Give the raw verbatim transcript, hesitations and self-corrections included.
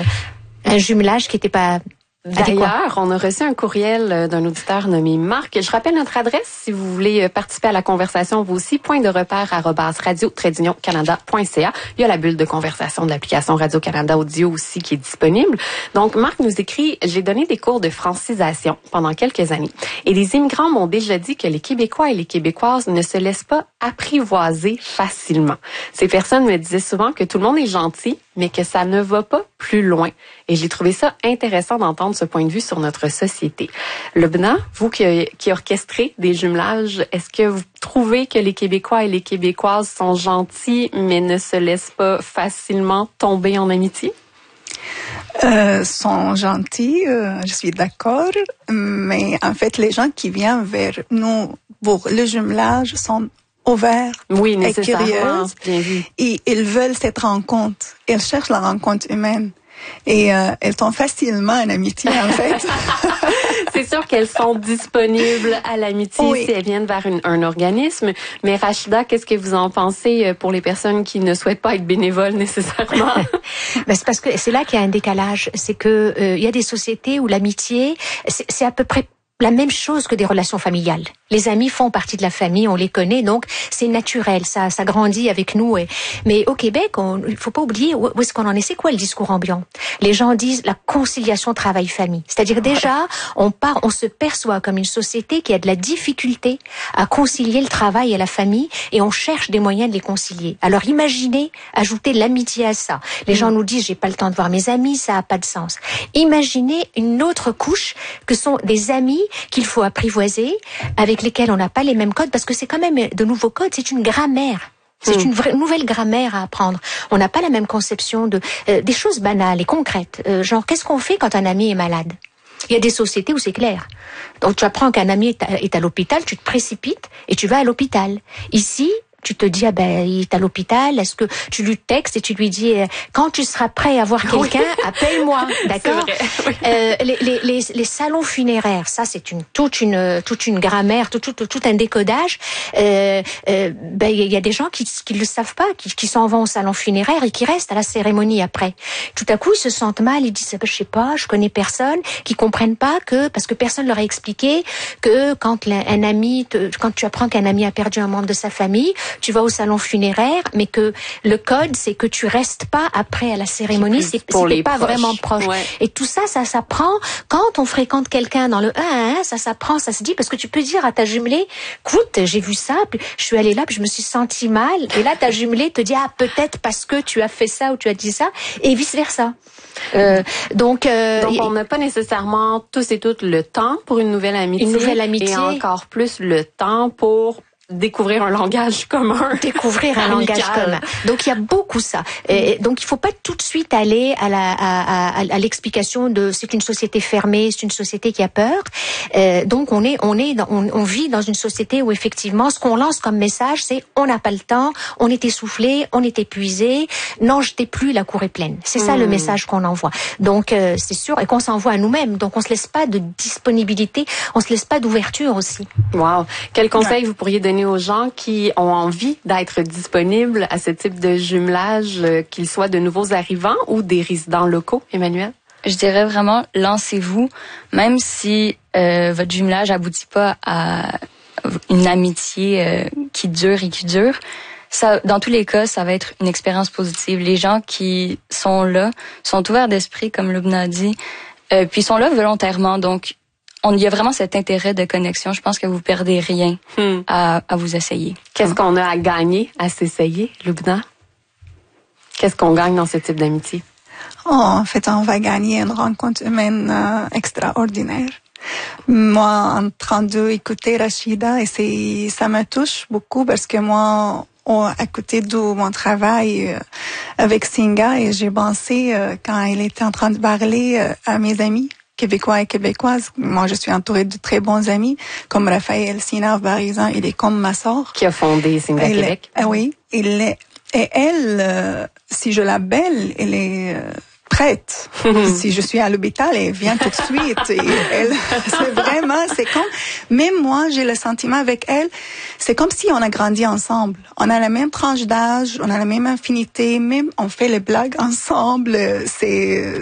un jumelage qui n'était pas... D'ailleurs, on a reçu un courriel d'un auditeur nommé Marc. Je rappelle notre adresse si vous voulez participer à la conversation, vous aussi, point de repère arobase radio trait d'union canada point c a. Il y a la bulle de conversation de l'application Radio-Canada Audio aussi qui est disponible. Donc, Marc nous écrit, j'ai donné des cours de francisation pendant quelques années. Et les immigrants m'ont déjà dit que les Québécois et les Québécoises ne se laissent pas apprivoiser facilement. Ces personnes me disaient souvent que tout le monde est gentil, mais que ça ne va pas plus loin. Et j'ai trouvé ça intéressant d'entendre ce point de vue sur notre société. Lubna, vous qui, qui orchestrez des jumelages, est-ce que vous trouvez que les Québécois et les Québécoises sont gentils, mais ne se laissent pas facilement tomber en amitié? Euh, sont gentils, euh, je suis d'accord, mais en fait, les gens qui viennent vers nous pour le jumelage sont ouverts oui, et curieux. Bien vu. Et ils veulent cette rencontre. Ils cherchent la rencontre humaine. Et euh, elles tombent facilement en amitié, en fait. C'est sûr qu'elles sont disponibles à l'amitié oui. si elles viennent vers une, un organisme. Mais Rachida, qu'est-ce que vous en pensez pour les personnes qui ne souhaitent pas être bénévoles nécessairement? Ben, c'est parce que c'est là qu'il y a un décalage. C'est que euh, il y a des sociétés où l'amitié, c'est, c'est à peu près la même chose que des relations familiales. Les amis font partie de la famille, on les connaît, donc c'est naturel, ça, ça grandit avec nous. Et... Mais au Québec, il ne faut pas oublier où est-ce qu'on en est. C'est quoi le discours ambiant? Les gens disent la conciliation travail-famille. C'est-à-dire déjà, on part, on se perçoit comme une société qui a de la difficulté à concilier le travail et la famille, et on cherche des moyens de les concilier. Alors imaginez ajouter de l'amitié à ça. Les mmh. gens nous disent j'ai pas le temps de voir mes amis, ça a pas de sens. Imaginez une autre couche que sont des amis qu'il faut apprivoiser, avec lesquels on n'a pas les mêmes codes, parce que c'est quand même de nouveaux codes, c'est une grammaire. C'est mmh. une vraie, nouvelle grammaire à apprendre. On n'a pas la même conception de euh, des choses banales et concrètes. Euh, genre, qu'est-ce qu'on fait quand un ami est malade? Il y a des sociétés où c'est clair. Donc, tu apprends qu'un ami est à, est à l'hôpital, tu te précipites et tu vas à l'hôpital. Ici, tu te dis, ah ben, il est à l'hôpital, est-ce que tu lui textes et tu lui dis, quand tu seras prêt à voir quelqu'un, oui. appelle-moi, d'accord? Oui. euh, les, les, les, les salons funéraires, ça, c'est une, toute une, toute une grammaire, tout, tout, tout un décodage. Euh, euh, ben, il y a des gens qui, qui le savent pas, qui, qui s'en vont au salon funéraire et qui restent à la cérémonie après. Tout à coup, ils se sentent mal, ils disent, je sais pas, je connais personne, qui comprennent pas que, parce que personne leur a expliqué que quand un ami, te, quand tu apprends qu'un ami a perdu un membre de sa famille, tu vas au salon funéraire, mais que le code, c'est que tu restes pas après à la cérémonie, c'est, c'est si t'es pas proches. Vraiment proche. Ouais. Et tout ça, ça s'apprend quand on fréquente quelqu'un dans le un à un, ça s'apprend, ça se dit, parce que tu peux dire à ta jumelée, écoute, j'ai vu ça, puis je suis allée là, puis je me suis sentie mal, et là ta jumelée te dit, ah, peut-être parce que tu as fait ça ou tu as dit ça, et vice versa. Euh, donc, euh, donc on n'a pas nécessairement tous et toutes le temps pour une nouvelle amitié. Une nouvelle amitié. Et encore plus le temps pour découvrir un langage commun. Découvrir un langage commun. Donc il y a beaucoup ça. Et donc il faut pas tout de suite aller à la à, à, à l'explication de c'est une société fermée, c'est une société qui a peur. Euh, donc on est on est dans, on, on vit dans une société où effectivement ce qu'on lance comme message c'est on n'a pas le temps, on est essoufflé, on est épuisé, n'en jetez plus, la cour est pleine. C'est ça mmh. le message qu'on envoie. Donc euh, c'est sûr et qu'on s'envoie à nous-mêmes. Donc on se laisse pas de disponibilité, on se laisse pas d'ouverture aussi. Wow. Quel conseil ouais. vous pourriez donner aux gens qui ont envie d'être disponibles à ce type de jumelage, euh, qu'ils soient de nouveaux arrivants ou des résidents locaux, Emmanuel? Je dirais vraiment, lancez-vous, même si euh, votre jumelage aboutit pas à une amitié euh, qui dure et qui dure. Ça, dans tous les cas, ça va être une expérience positive. Les gens qui sont là sont ouverts d'esprit, comme Lubna a dit, euh, puis sont là volontairement, donc il y a vraiment cet intérêt de connexion. Je pense que vous perdez rien hmm. à, à vous essayer. Qu'est-ce hmm. qu'on a à gagner à s'essayer, Lubna? Qu'est-ce qu'on gagne dans ce type d'amitié? Oh, en fait, on va gagner une rencontre humaine euh, extraordinaire. Moi, en train d'écouter Rachida, et c'est, ça me touche beaucoup parce que moi, oh, à côté de mon travail euh, avec Singa, et j'ai pensé euh, quand elle était en train de parler euh, à mes amis Québécois et Québécoises. Moi, je suis entourée de très bons amis, comme Raphaël Sinard, par exemple. Il est comme ma sœur. Qui a fondé Singa Québec. Est, oui. Il est, et elle, euh, si je l'appelle, elle est euh, prête. Si je suis à l'hôpital, elle vient tout de suite. Et elle, c'est vraiment, c'est comme, même moi, j'ai le sentiment avec elle, c'est comme si on a grandi ensemble. On a la même tranche d'âge, on a la même affinité, même on fait les blagues ensemble. C'est,